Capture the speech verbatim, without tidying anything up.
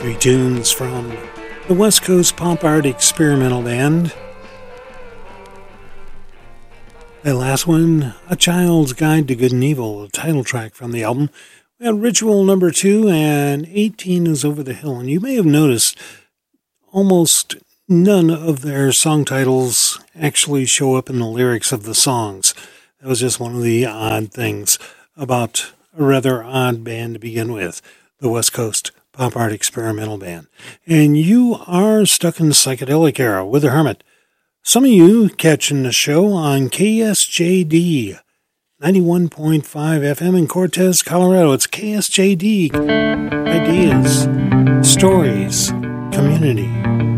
Three tunes from the West Coast Pop Art Experimental Band. The last one, A Child's Guide to Good and Evil, the title track from the album. We had Ritual number two, and eighteen is Over the Hill. And you may have noticed almost none of their song titles actually show up in the lyrics of the songs. That was just one of the odd things about a rather odd band to begin with, the West Coast Pop Art Experimental Band. And you are stuck in the psychedelic era with the Hermit. Some of you catching the show on K S J D ninety-one point five F M in Cortez, Colorado. It's K S J D. Ideas, stories, community.